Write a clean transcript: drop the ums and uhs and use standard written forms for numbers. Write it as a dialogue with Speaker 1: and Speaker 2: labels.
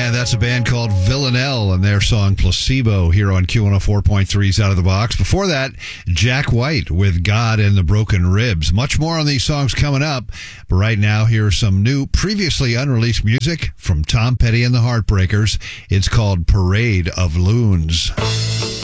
Speaker 1: And that's a band called Villanelle and their song Placebo here on Q104.3's Out of the Box. Before that, Jack White with God and the Broken Ribs. Much more on these songs coming up. But right now, here's some new, previously unreleased music from Tom Petty and the Heartbreakers. It's called Parade of Loons.